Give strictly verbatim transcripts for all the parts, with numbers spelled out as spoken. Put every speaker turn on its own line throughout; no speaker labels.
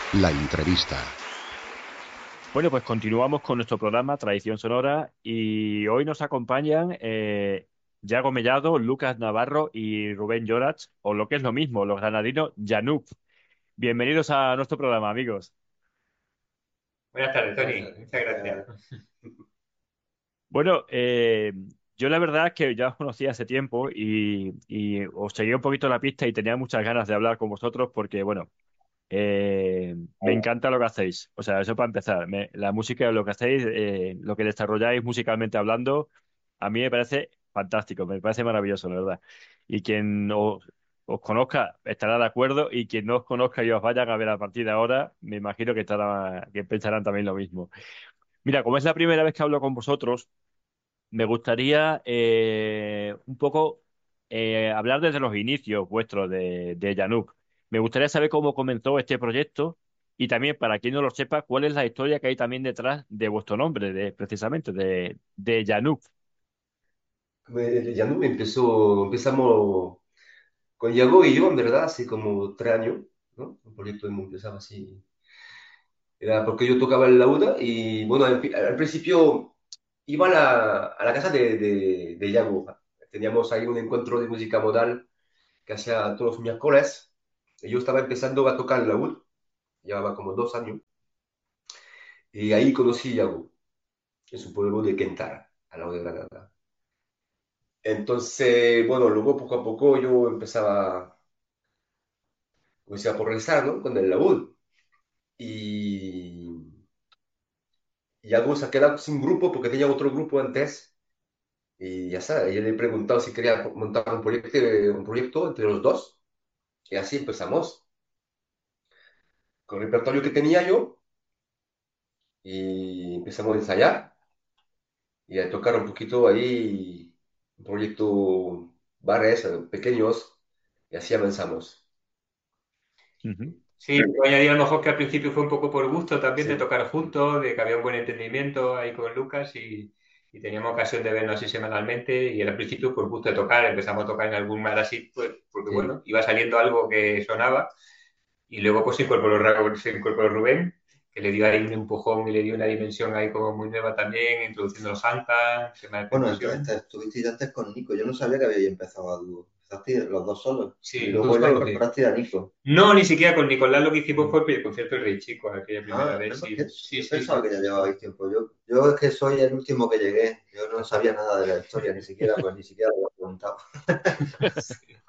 La entrevista.
Bueno, pues continuamos con nuestro programa Tradición Sonora y hoy nos acompañan eh, Yago Mellado, Lucas Navarro y Rubén Llorach, o lo que es lo mismo, los granadinos Yanup. Bienvenidos a nuestro programa, amigos.
Buenas tardes, Tony. Muchas gracias.
Bueno, eh, yo la verdad es que ya os conocí hace tiempo y, y os seguí un poquito la pista y tenía muchas ganas de hablar con vosotros porque, bueno, Eh, me encanta lo que hacéis. O sea, eso para empezar. Me- la música, lo que hacéis, eh, lo que desarrolláis musicalmente hablando, a mí me parece fantástico, me parece maravilloso, la verdad. Y quien os, os conozca estará de acuerdo y quien no os conozca y os vayan a ver a partir de ahora, me imagino que, estará, que pensarán también lo mismo. Mira, como es la primera vez que hablo con vosotros, me gustaría eh, un poco eh, hablar desde los inicios vuestros de, de Yanuk. Me gustaría saber cómo comenzó este proyecto y también, para quien no lo sepa, cuál es la historia que hay también detrás de vuestro nombre, de, precisamente, de, de Yanuk.
Eh, Ya no empezó, empezamos con Yago y yo, en verdad, hace como tres años, ¿no? Un proyecto hemos empezado así. Era porque yo tocaba el lauda y, bueno, al, pi- al principio iba a la, a la casa de, de, de Yago. Teníamos ahí un encuentro de música modal que hacía todos los miércoles. Y yo estaba empezando a tocar el laúd, llevaba como dos años. Y ahí conocí a Yago, en su pueblo de Quentar, al lado de Granada. Entonces, bueno, luego poco a poco yo empezaba comencé a progresar, ¿no? Con el laúd. Y, y algo se ha quedado sin grupo porque tenía otro grupo antes. Y ya está, y le he preguntado si quería montar un proyecto, un proyecto entre los dos. Y así empezamos, con el repertorio que tenía yo. Y empezamos a ensayar y a tocar un poquito ahí, un proyecto, bares eh, pequeños. Y así avanzamos.
Ujú,
Sí, puedo añadir a lo mejor que al principio fue un poco por gusto también de
Sí,
tocar juntos, de que había un buen entendimiento ahí con Lucas y, y teníamos ocasión de vernos así semanalmente y al principio por gusto de tocar, empezamos a tocar en algún bar así, pues porque
sí.
bueno, iba saliendo algo que sonaba y luego pues se incorporó, Ra- se incorporó Rubén, que le dio ahí un empujón y le dio una dimensión ahí como muy nueva también, introduciendo los handpans, tema de
Bueno, entonces
percusión.
te- estuviste antes con Nico. Yo no sabía que habíais empezado a dúo. Empezaste los dos solos.
Sí,
Y
los dos
luego ya
solos, sí.
incorporaste a Nico.
No, ni siquiera con Nicolás lo que hicimos
Mm.
fue el concierto del Rey Chico, aquella primera
Ah,
vez,
no,
sí.
porque
Sí,
yo
sí,
pensaba
sí.
que ya llevabais tiempo. Yo, yo es que soy el último que llegué. Yo no sabía nada de la historia, ni siquiera, pues ni siquiera lo he preguntado.
Sí,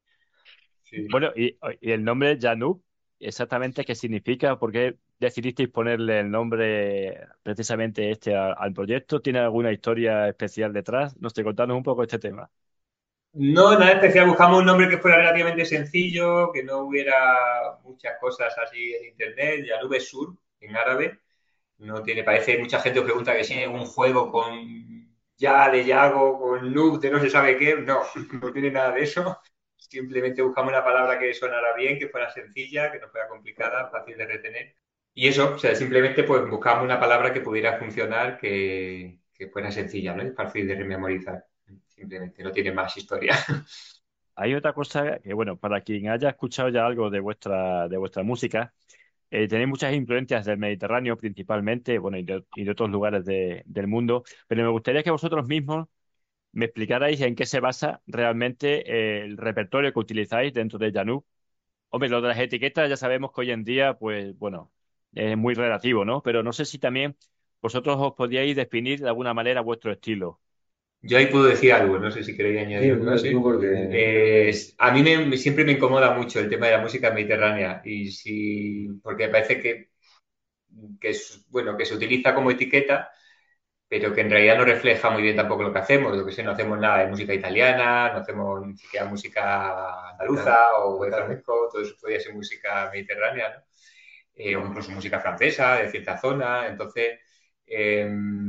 sí.
Bueno, y, y el nombre Januk, exactamente qué significa, por qué decidisteis ponerle el nombre precisamente este a- al proyecto. ¿Tiene alguna historia especial detrás? No sé, contanos un poco este tema.
No, nada especial. Buscamos un nombre que fuera relativamente sencillo, que no hubiera muchas cosas así en internet. Yanube Sur, en árabe. No tiene, parece, mucha gente os pregunta que si es un juego con ya de Yago, con Noob de no se sabe qué. No, no tiene nada de eso. Simplemente buscamos una palabra que sonara bien, que fuera sencilla, que no fuera complicada, fácil de retener. Y eso, o sea, simplemente pues buscamos una palabra que pudiera funcionar, que, que fuera sencilla, ¿no? Y fácil de rememorizar. Simplemente, no tiene más historia.
Hay otra cosa que, bueno, para quien haya escuchado ya algo de vuestra, de vuestra música, eh, tenéis muchas influencias del Mediterráneo principalmente, bueno, y de, y de otros lugares de- del mundo, pero me gustaría que vosotros mismos me explicarais en qué se basa realmente eh, el repertorio que utilizáis dentro de Januk. Hombre, lo de las etiquetas ya sabemos que hoy en día, pues bueno, es muy relativo, ¿no? Pero no sé si también vosotros os podíais definir de alguna manera vuestro estilo.
Yo ahí puedo decir algo, no sé si queréis añadir algo
Dime
más,
tú,
¿sí?
porque
Eh, a mí me- siempre me incomoda mucho el tema de la música mediterránea y si, porque me parece que, que es, bueno, que se utiliza como etiqueta, pero que en realidad no refleja muy bien tampoco lo que hacemos. Lo que sé, no hacemos nada de música italiana, no hacemos ni siquiera música
Bacán,
andaluza o de
bacán.
flamenco, todo eso podría ser música mediterránea, ¿no? Eh, o incluso música francesa de cierta zona. Entonces, eh,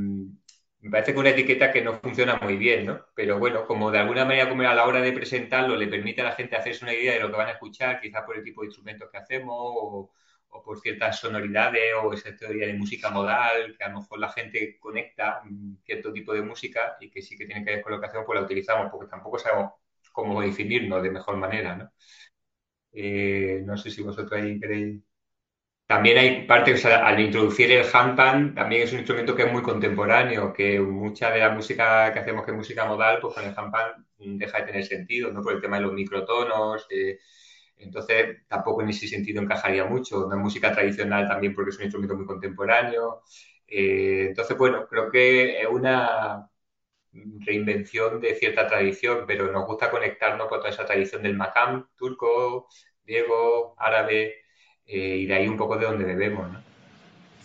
me parece que una etiqueta que no funciona muy bien, ¿no? Pero bueno, como de alguna manera, como a la hora de presentarlo, le permite a la gente hacerse una idea de lo que van a escuchar, quizás por el tipo de instrumentos que hacemos o, o por ciertas sonoridades o esa teoría de música modal, que a lo mejor la gente conecta un cierto tipo de música y que sí que tiene que ver con lo que hacemos, pues la utilizamos, porque tampoco sabemos cómo definirnos de mejor manera, ¿no? Eh, no sé si vosotros ahí queréis. también hay parte, o sea, al introducir el handpan, también es un instrumento que es muy contemporáneo, que mucha de la música que hacemos, que es música modal, pues con el handpan deja de tener sentido, ¿no? Por el tema de los microtonos, eh, entonces tampoco en ese sentido encajaría mucho. Una música tradicional también porque es un instrumento muy contemporáneo. Eh, entonces, bueno, creo que es una reinvención de cierta tradición, pero nos gusta conectarnos con toda esa tradición del makam turco, griego, árabe, eh, y de ahí un poco de donde bebemos, ¿no?